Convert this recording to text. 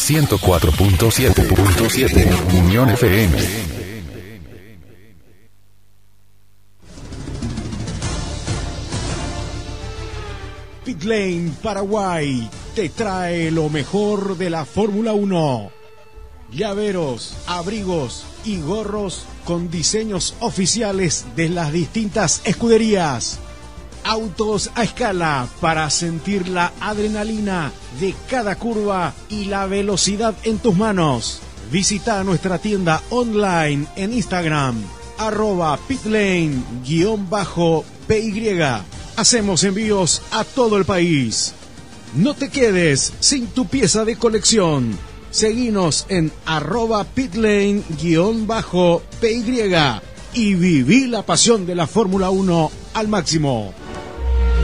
104.7 Unión FM. Pitlane Paraguay te trae lo mejor de la Fórmula 1. Llaveros, abrigos y gorros con diseños oficiales de las distintas escuderías. Autos a escala para sentir la adrenalina de cada curva y la velocidad en tus manos. Visita nuestra tienda online en Instagram, @pitlane_PY. Hacemos envíos a todo el país. No te quedes sin tu pieza de colección. Seguinos en @pitlane_PY y viví la pasión de la Fórmula 1 al máximo.